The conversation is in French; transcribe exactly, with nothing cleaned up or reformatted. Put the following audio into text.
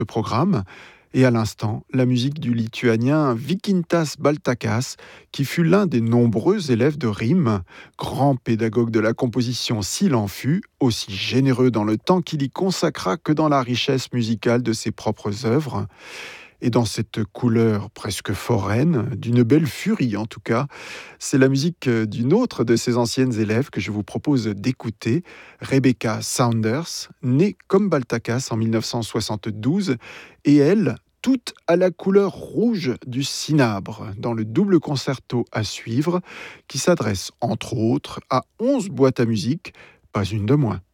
Le programme, et à l'instant, la musique du lituanien Vykintas Baltakas, qui fut l'un des nombreux élèves de Rime, grand pédagogue de la composition s'il en fut, aussi généreux dans le temps qu'il y consacra que dans la richesse musicale de ses propres œuvres. Et dans cette couleur presque foraine, d'une belle furie en tout cas, c'est la musique d'une autre de ses anciennes élèves que je vous propose d'écouter, Rebecca Saunders, née comme Baltakas en mille neuf cent soixante-douze, et elle, toute à la couleur rouge du cinabre, dans le double concerto à suivre, qui s'adresse entre autres à onze boîtes à musique, pas une de moins.